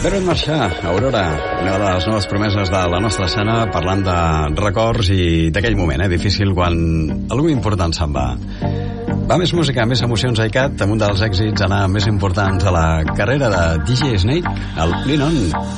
Veure marxar, Aurora, una de les noves promeses de la nostra escena, parlant de records i d'aquell moment, difícil quan algú important se'n va. Va més música, més emocions a ICAT, amb un dels èxits anar més importants de la carrera de DJ Snake, el Lean On.